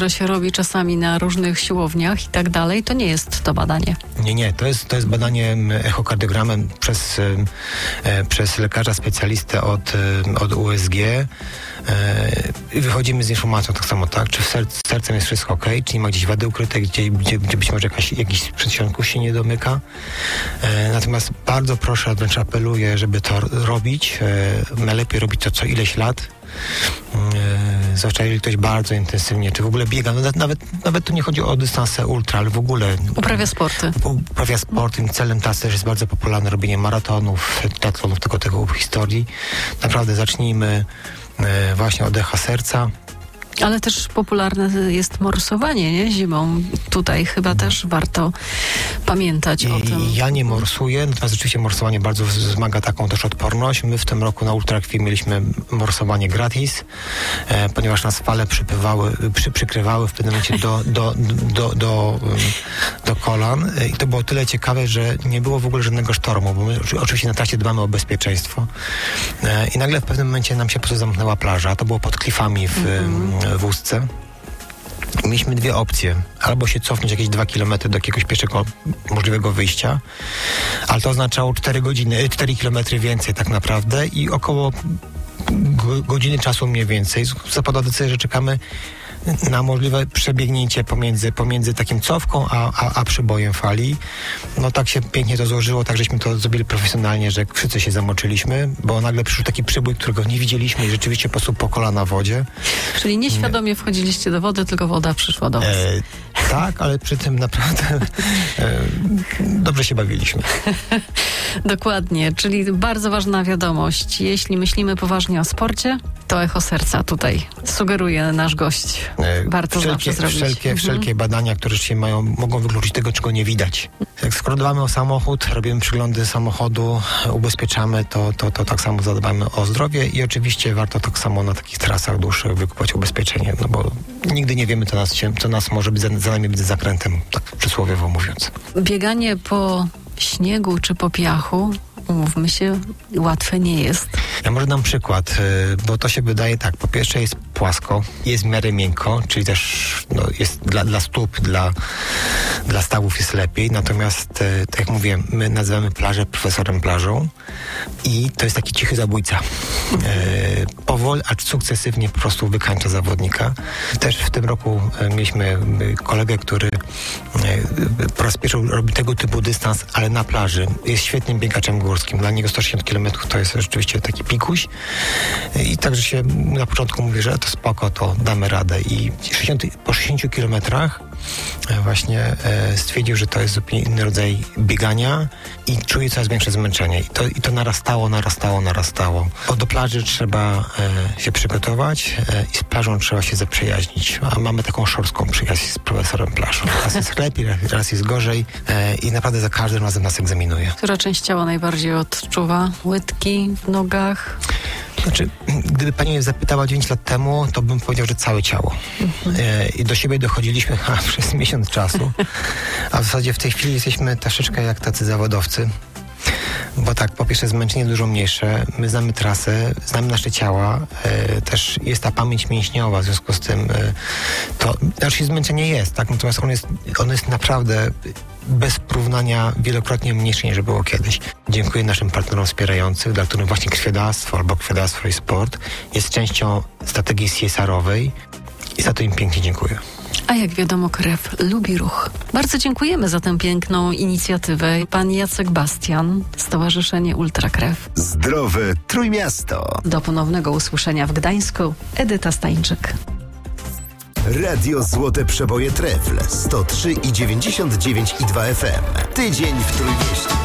które się robi czasami na różnych siłowniach i tak dalej, to nie jest to badanie. Nie. To jest badanie echokardiogramem przez lekarza specjalistę od USG. Wychodzimy z informacją tak samo, tak? Czy z sercem jest wszystko ok? Czy nie ma gdzieś wady ukryte, gdzie być może jakiś przedsionków się nie domyka? Natomiast bardzo proszę, wręcz apeluję, żeby to robić. Najlepiej robić to co ileś lat. Zwłaszcza jeżeli ktoś bardzo intensywnie, czy w ogóle biega, nawet tu nie chodzi o dystanse ultra, ale w ogóle uprawia sporty. Uprawia sport. Tym celem teraz też jest bardzo popularne robienie maratonów, triatlonów, tego w historii. Naprawdę zacznijmy właśnie od echa serca. Ale też popularne jest morsowanie, nie? Zimą. Tutaj chyba też warto pamiętać o tym. Ja nie morsuję, natomiast rzeczywiście morsowanie bardzo wzmaga taką też odporność. My w tym roku na Ultrakrwi mieliśmy morsowanie gratis, ponieważ nas fale przykrywały w pewnym momencie do kolan. I to było tyle ciekawe, że nie było w ogóle żadnego sztormu, bo my oczywiście na trasie dbamy o bezpieczeństwo. I nagle w pewnym momencie nam się po prostu zamknęła plaża. To było pod klifami w Ustce. Mieliśmy dwie opcje. Albo się cofnąć jakieś 2 kilometry do jakiegoś pierwszego możliwego wyjścia, ale to oznaczało 4 kilometry więcej tak naprawdę i około godziny czasu mniej więcej. Zapadła decyzja, że czekamy na możliwe przebiegnięcie pomiędzy takim cofką a przybojem fali. No tak się pięknie to złożyło, tak żeśmy to zrobili profesjonalnie, że wszyscy się zamoczyliśmy, bo nagle przyszedł taki przybój, którego nie widzieliśmy i rzeczywiście po prostu po kolana w wodzie. Czyli nieświadomie wchodziliście do wody, tylko woda przyszła do was. Tak, ale przy tym naprawdę dobrze się bawiliśmy. Dokładnie, czyli bardzo ważna wiadomość. Jeśli myślimy poważnie o sporcie, to echo serca tutaj sugeruje nasz gość. Warto zawsze zrobić. Wszelkie badania, które się mogą wykluczyć tego, czego nie widać. Jak skoro dbamy o samochód, robimy przeglądy samochodu, ubezpieczamy, to tak samo zadbamy o zdrowie i oczywiście warto tak samo na takich trasach dłuższych wykupować ubezpieczenie, no bo nigdy nie wiemy, co nas może być za nami być zakrętem, tak przysłowiowo mówiąc. Bieganie po śniegu czy po piachu, umówmy się, łatwe nie jest. Ja może dam przykład, bo to się wydaje tak. Po pierwsze jest płasko, jest w miarę miękko, czyli też jest dla stóp, dla stawów jest lepiej. Natomiast, tak jak mówiłem, my nazywamy plażę profesorem plażą i to jest taki cichy zabójca. Powoli, acz sukcesywnie po prostu wykańcza zawodnika. Też w tym roku mieliśmy kolegę, który po raz pierwszy robi tego typu dystans, ale na plaży. Jest świetnym biegaczem górskim. Dla niego 160 km to jest rzeczywiście taki pikuś. I także się na początku mówi, że to spoko, to damy radę. I po 60 kilometrach właśnie stwierdził, że to jest zupełnie inny rodzaj biegania i czuje coraz większe zmęczenie. I to narastało. Bo do plaży trzeba się przygotować i z plażą trzeba się zaprzyjaźnić. A mamy taką szorską przyjaźń z profesorem plażą. Raz jest lepiej, raz jest gorzej i naprawdę za każdym razem nas egzaminuje. Która część ciała najbardziej odczuwa? Łydki w nogach? Znaczy, gdyby pani mnie zapytała 9 lat temu, to bym powiedział, że całe ciało. I do siebie dochodziliśmy przez miesiąc czasu, a w zasadzie w tej chwili jesteśmy troszeczkę jak tacy zawodowcy. Bo tak, po pierwsze zmęczenie dużo mniejsze, my znamy trasę, znamy nasze ciała, też jest ta pamięć mięśniowa, w związku z tym to, znaczy zmęczenie jest, tak, natomiast on jest naprawdę bez porównania wielokrotnie mniejszy niż było kiedyś. Dziękuję naszym partnerom wspierającym, dla których właśnie krwiodawstwo albo krwiodawstwo i sport jest częścią strategii CSR-owej i za to im pięknie dziękuję. A jak wiadomo, krew lubi ruch. Bardzo dziękujemy za tę piękną inicjatywę. Pan Jacek Bastian, Stowarzyszenie Ultrakrew. Zdrowe Trójmiasto. Do ponownego usłyszenia w Gdańsku. Edyta Stańczyk. Radio Złote Przeboje Trefl 103,99 i 2 FM. Tydzień w Trójmieście.